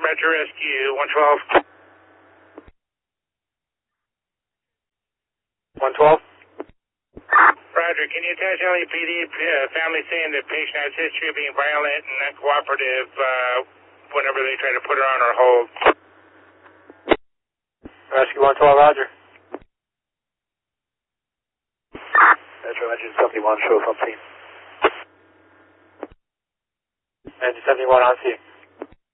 Roger, rescue 112. 112. Roger, can you attach LAPD family saying the patient has history of being violent and uncooperative whenever they try to put her on or hold? Rescue 112, Roger. Engine 71, show up team. Engine 71 on scene.